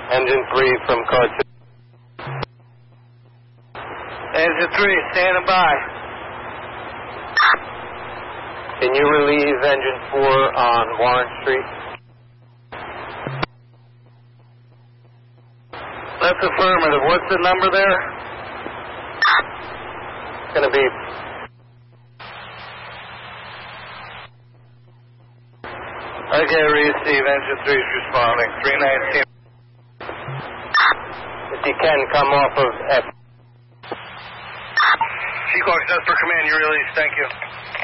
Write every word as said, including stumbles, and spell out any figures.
Engine three from car two. Engine three, standing by. Can you relieve engine four on Warren Street? That's affirmative. What's the number there? It's going to be... Okay, receive. Engine three is responding. three nineteen. If you can, come off of F. Seahawks, that's for command. You release. Thank you.